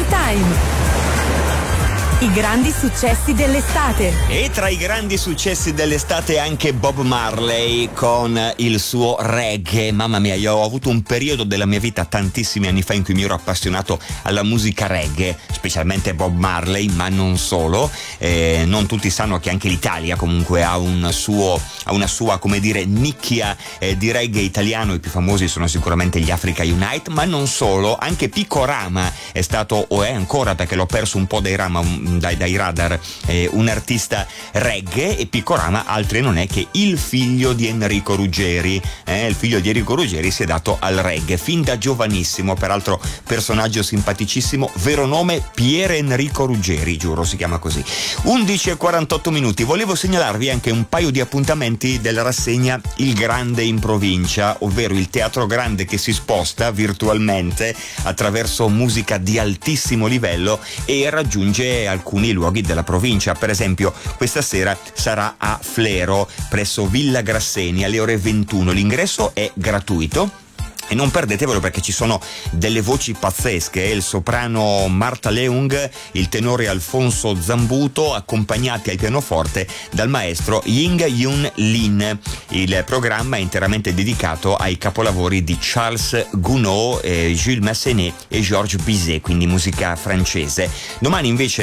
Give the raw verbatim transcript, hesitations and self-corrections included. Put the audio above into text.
Time. I grandi successi dell'estate. E tra i grandi successi dell'estate anche Bob Marley con il suo reggae. Mamma mia, io ho avuto un periodo della mia vita tantissimi anni fa in cui mi ero appassionato alla musica reggae, specialmente Bob Marley, ma non solo. Eh, non tutti sanno che anche l'Italia comunque ha un suo, ha una sua, come dire, nicchia eh, di reggae italiano. I più famosi sono sicuramente gli Africa Unite, ma non solo. Anche Pico Rama è stato, o è ancora, perché l'ho perso un po' dai Rama, un, Dai, dai radar, eh, un artista reggae. E Pico Rama altri non è che il figlio di Enrico Ruggeri. Eh, il figlio di Enrico Ruggeri si è dato al reggae fin da giovanissimo, peraltro personaggio simpaticissimo, vero nome Pier Enrico Ruggeri, giuro si chiama così. undici e quarantotto minuti. Volevo segnalarvi anche un paio di appuntamenti della rassegna Il Grande in Provincia, ovvero il teatro grande che si sposta virtualmente attraverso musica di altissimo livello e raggiunge alcuni luoghi della provincia. Per esempio questa sera sarà a Flero presso Villa Grasseni alle ore ventuno. L'ingresso è gratuito e non perdetevelo perché ci sono delle voci pazzesche, il soprano Marta Leung, il tenore Alfonso Zambuto, accompagnati al pianoforte dal maestro Ying Yun Lin. Il programma è interamente dedicato ai capolavori di Charles Gounod, eh, Jules Massenet e Georges Bizet, quindi musica francese. Domani invece